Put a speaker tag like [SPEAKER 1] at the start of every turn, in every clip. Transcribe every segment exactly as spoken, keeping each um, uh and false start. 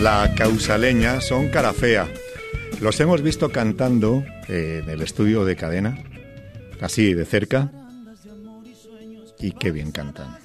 [SPEAKER 1] La Causaleña son cara fea. Los hemos visto cantando eh, en el estudio de Cadena, así de cerca, y qué bien cantan.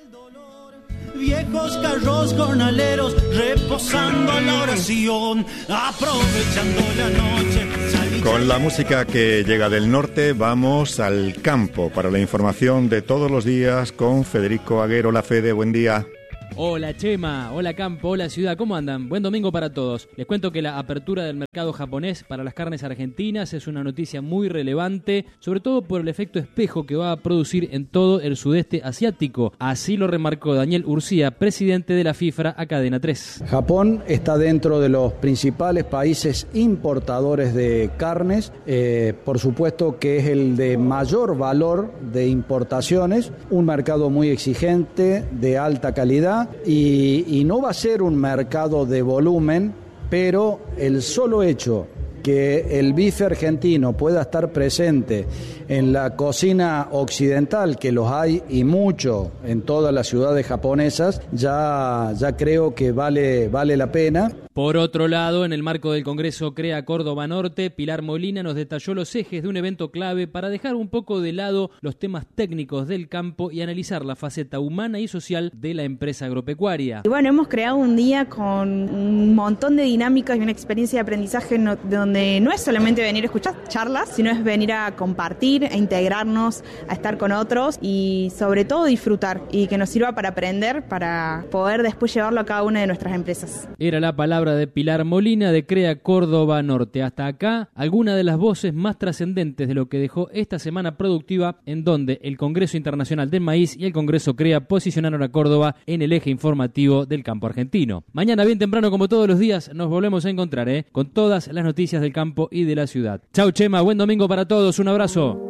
[SPEAKER 2] Viejos carros jornaleros reposando la oración, aprovechando la noche.
[SPEAKER 1] Con la música que llega del norte, vamos al campo para la información de todos los días con Federico Aguero. Hola Fede, buen día.
[SPEAKER 3] Hola Chema, hola campo, hola ciudad, ¿cómo andan? Buen domingo para todos. Les cuento que la apertura del mercado japonés para las carnes argentinas es una noticia muy relevante, sobre todo por el efecto espejo que va a producir en todo el sudeste asiático. Así lo remarcó Daniel Urcía, presidente de la FIFRA a Cadena tres.
[SPEAKER 4] Japón está dentro de los principales países importadores de carnes, eh, por supuesto que es el de mayor valor de importaciones, un mercado muy exigente, de alta calidad. Y, y no va a ser un mercado de volumen, pero el solo hecho que el bife argentino pueda estar presente en la cocina occidental, que los hay y mucho en todas las ciudades japonesas, ya, ya creo que vale, vale la pena.
[SPEAKER 3] Por otro lado, en el marco del Congreso Crea Córdoba Norte, Pilar Molina nos detalló los ejes de un evento clave para dejar un poco de lado los temas técnicos del campo y analizar la faceta humana y social de la empresa agropecuaria.
[SPEAKER 5] Y bueno, hemos creado un día con un montón de dinámicas y una experiencia de aprendizaje no, donde no es solamente venir a escuchar charlas, sino es venir a compartir, a integrarnos, a estar con otros y sobre todo disfrutar y que nos sirva para aprender, para poder después llevarlo a cada una de nuestras empresas.
[SPEAKER 3] Era la palabra de Pilar Molina de Crea Córdoba Norte. Hasta acá, alguna de las voces más trascendentes de lo que dejó esta semana productiva, en donde el Congreso Internacional del Maíz y el Congreso Crea posicionaron a Córdoba en el eje informativo del campo argentino. Mañana bien temprano, como todos los días, nos volvemos a encontrar, ¿eh? con todas las noticias del campo y de la ciudad. Chau Chema, buen domingo para todos, un abrazo.